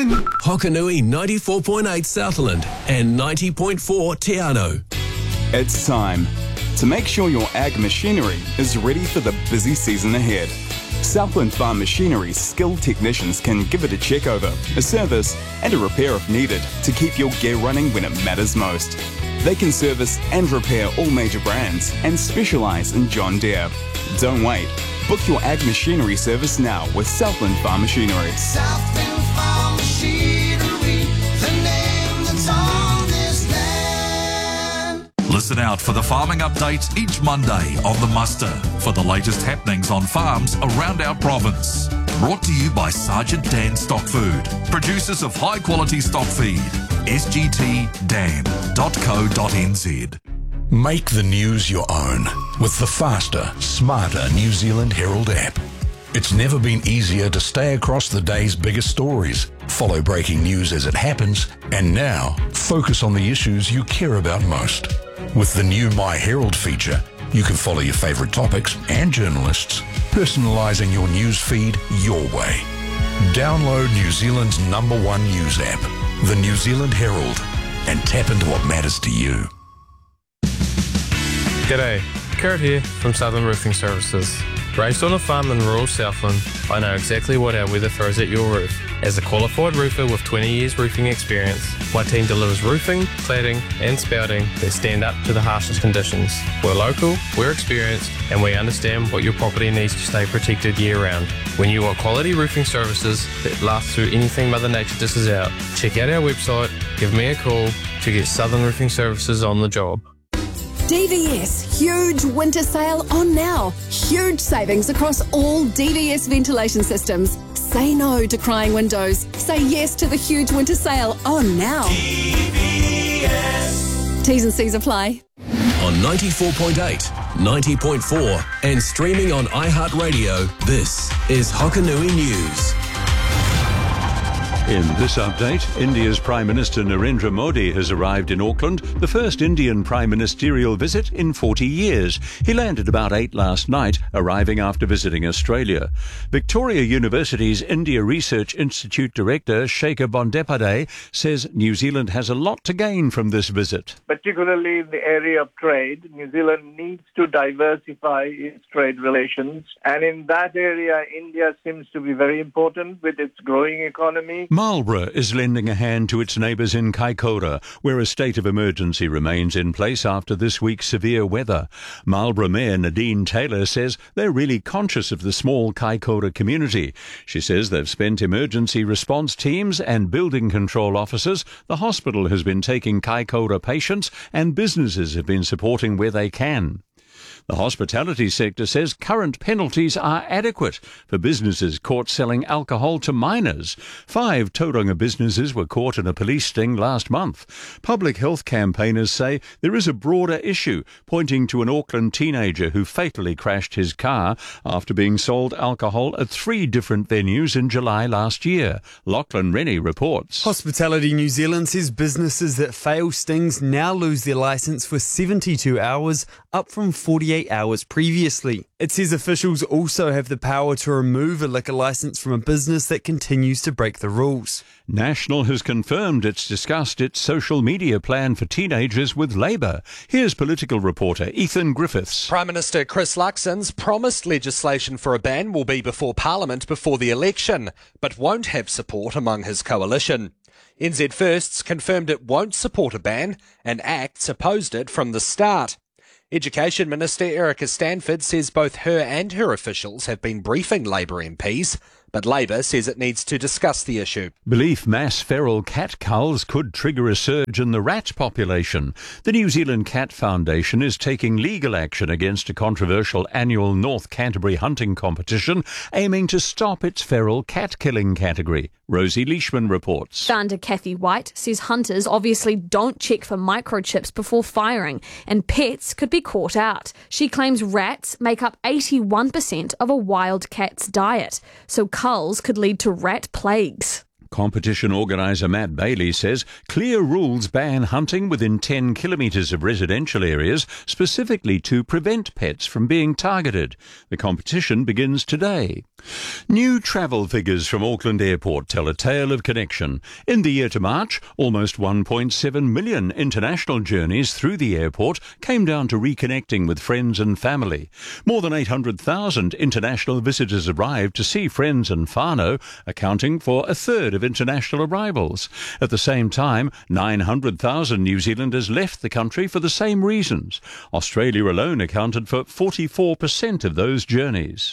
Hokanui 94.8 Southland and 90.4 Te Anau. It's time to make sure your ag machinery is ready for the busy season ahead. Southland Farm Machinery's skilled technicians can give it a check over, a service and a repair if needed to keep your gear running when it matters most. They can service and repair all major brands and specialise in John Deere. Don't wait. Book your ag machinery service now with Southland Farm Machinery. Southland Farm Machinery, the name that's on this land. Listen out for the farming updates each Monday on The Muster for the latest happenings on farms around our province. Brought to you by Sergeant Dan Stock Food, producers of high quality stock feed. sgtdan.co.nz. Make the news your own with the faster, smarter New Zealand Herald app. It's never been easier to stay across the day's biggest stories, follow breaking news as it happens, and now focus on the issues you care about most. With the new My Herald feature, you can follow your favourite topics and journalists, personalising your news feed your way. Download New Zealand's #1 news app, the New Zealand Herald, and tap into what matters to you. G'day, Kurt here from Southern Roofing Services. Raised on a farm in rural Southland, I know exactly what our weather throws at your roof. As a qualified roofer with 20 years roofing experience, my team delivers roofing, cladding and spouting that stand up to the harshest conditions. We're local, we're experienced and we understand what your property needs to stay protected year round. When you want quality roofing services that last through anything Mother Nature dishes out, check out our website, give me a call to get Southern Roofing Services on the job. DVS huge winter sale on now. Huge savings across all DVS ventilation systems. Say no to crying windows. Say yes to the huge winter sale on now. DVS. T's and C's apply. On 94.8, 90.4 and streaming on iHeartRadio, this is Hokanui News. In this update, India's Prime Minister Narendra Modi has arrived in Auckland, the first Indian prime ministerial visit in 40 years. He landed about 8 last night, arriving after visiting Australia. Victoria University's India Research Institute Director Shekhar Bondepadé says New Zealand has a lot to gain from this visit. Particularly in the area of trade, New Zealand needs to diversify its trade relations. And in that area, India seems to be very important with its growing economy. Marlborough is lending a hand to its neighbours in Kaikoura, where a state of emergency remains in place after this week's severe weather. Marlborough Mayor Nadine Taylor says they're really conscious of the small Kaikoura community. She says they've spent emergency response teams and building control officers. The hospital has been taking Kaikoura patients and businesses have been supporting where they can. The hospitality sector says current penalties are adequate for businesses caught selling alcohol to minors. 5 Tauranga businesses were caught in a police sting last month. Public health campaigners say there is a broader issue, pointing to an Auckland teenager who fatally crashed his car after being sold alcohol at 3 different venues in July last year. Lachlan Rennie reports. Hospitality New Zealand says businesses that fail stings now lose their licence for 72 hours, up from 48 hours previously. It says officials also have the power to remove a liquor licence from a business that continues to break the rules. National has confirmed it's discussed its social media plan for teenagers with Labour. Here's political reporter Ethan Griffiths. Prime Minister Chris Luxon's promised legislation for a ban will be before Parliament before the election, but won't have support among his coalition. NZ Firsts confirmed it won't support a ban, and ACT's opposed it from the start. Education Minister Erica Stanford says both her and her officials have been briefing Labour MPs, but Labour says it needs to discuss the issue. Belief mass feral cat culls could trigger a surge in the rat population. The New Zealand Cat Foundation is taking legal action against a controversial annual North Canterbury hunting competition aiming to stop its feral cat killing category. Rosie Leishman reports. Founder Kathy White says hunters obviously don't check for microchips before firing, and pets could be caught out. She claims rats make up 81% of a wild cat's diet, so culls could lead to rat plagues. Competition organiser Matt Bailey says clear rules ban hunting within 10 kilometres of residential areas, specifically to prevent pets from being targeted. The competition begins today. New travel figures from Auckland Airport tell a tale of connection. In the year to March, almost 1.7 million international journeys through the airport came down to reconnecting with friends and family. More than 800,000 international visitors arrived to see friends and whānau, accounting for a third of international arrivals. At the same time, 900,000 New Zealanders left the country for the same reasons. Australia alone accounted for 44% of those journeys.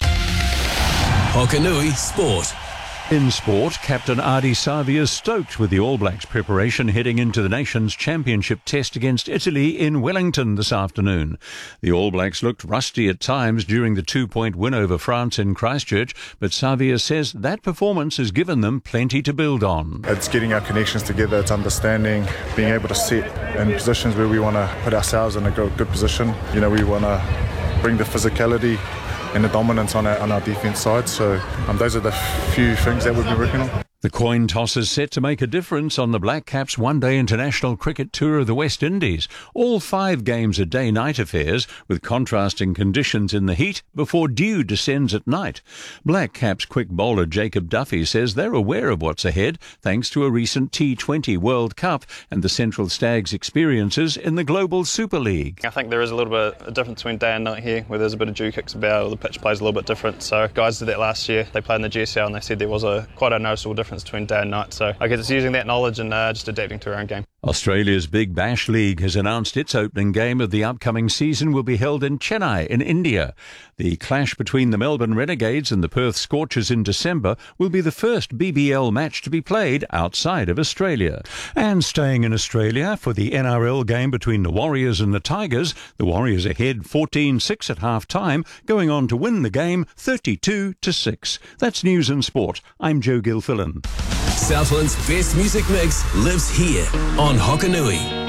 Hokanui Sport. In sport, Captain Ardie Savia is stoked with the All Blacks preparation heading into the Nations Championship test against Italy in Wellington this afternoon. The All Blacks looked rusty at times during the 2-point win over France in Christchurch, but Savia says that performance has given them plenty to build on. It's getting our connections together, it's understanding, being able to sit in positions where we want to put ourselves in a good position. You know, we want to bring the physicality and the dominance on our defence side. So those are the few things that we've been working on. The coin toss is set to make a difference on the Black Caps one-day international cricket tour of the West Indies. All 5 games are day-night affairs, with contrasting conditions in the heat before dew descends at night. Black Caps quick bowler Jacob Duffy says they're aware of what's ahead, thanks to a recent T20 World Cup and the Central Stags' experiences in the Global Super League. I think there is a little bit of a difference between day and night here, where there's a bit of dew kicks about, or the pitch plays a little bit different. So guys did that last year. They played in the GSL and they said there was quite a noticeable difference between day and night, so I guess it's using that knowledge and just adapting to our own game. Australia's Big Bash League has announced its opening game of the upcoming season will be held in Chennai in India. The clash between the Melbourne Renegades and the Perth Scorchers in December will be the first BBL match to be played outside of Australia. And staying in Australia, for the NRL game between the Warriors and the Tigers, the Warriors ahead 14-6 at half-time, going on to win the game 32-6. That's News and Sport. I'm Joe Gilfillan. Southland's best music mix lives here on Hokanui.